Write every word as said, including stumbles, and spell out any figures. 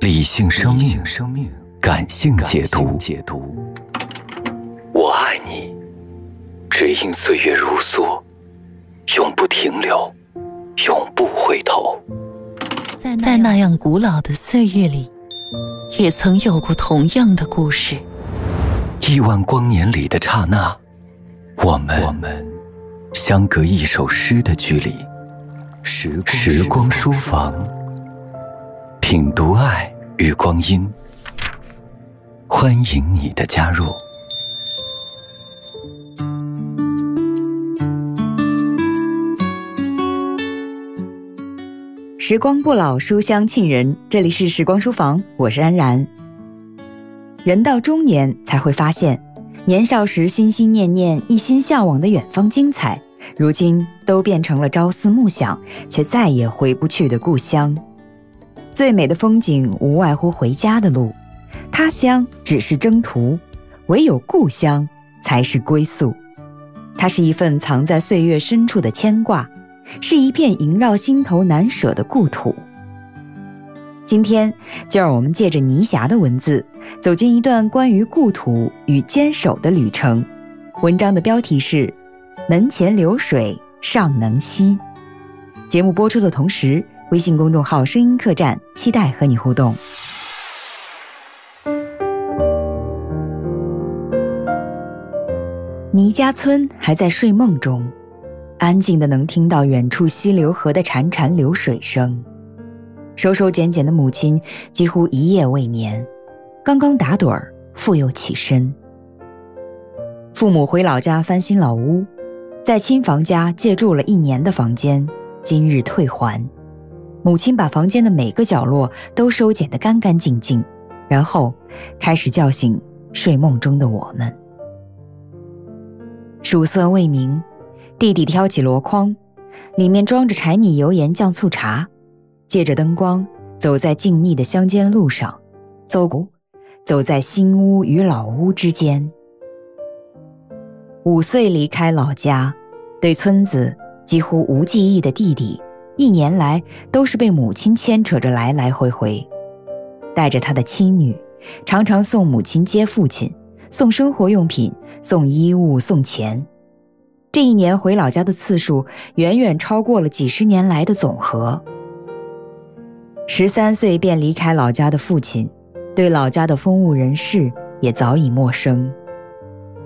理性生命，感性解读。我爱你，只因岁月如梭，永不停留，永不回头。 在那样古老的岁月里，也曾有过同样的故事。 亿万光年里的刹那，我们相隔一首诗的距离。时光书房，品读爱与光阴，欢迎你的加入。 时光不老，书香沁人。这里是时光书房，我是安然。人到中年才会发现，年少时心心念念、一心向往的远方精彩，如今都变成了朝思暮想却再也回不去的故乡。最美的风景无外乎回家的路，他乡只是征途，唯有故乡才是归宿。它是一份藏在岁月深处的牵挂，是一片萦绕心头难舍的故土。今天就让我们借着倪霞的文字，走进一段关于故土与坚守的旅程。文章的标题是门前流水尚能西。节目播出的同时，微信公众号声音客栈期待和你互动。倪家村还在睡梦中，安静的能听到远处溪流河的潺潺流水声。收收捡捡的母亲几乎一夜未眠，刚刚打盹儿，复又起身。父母回老家翻新老屋，在亲房家借住了一年的房间，今日退还。母亲把房间的每个角落都收捡得干干净净，然后开始叫醒睡梦中的我们。曙色未明，弟弟挑起箩筐，里面装着柴米油盐酱醋茶，借着灯光走在静谧的乡间路上，走走在新屋与老屋之间。五岁离开老家，对村子几乎无记忆的弟弟，一年来都是被母亲牵扯着来来回回，带着他的亲女，常常送母亲接父亲，送生活用品，送衣物，送钱。这一年回老家的次数远远超过了几十年来的总和。十三岁便离开老家的父亲，对老家的风物人事也早已陌生。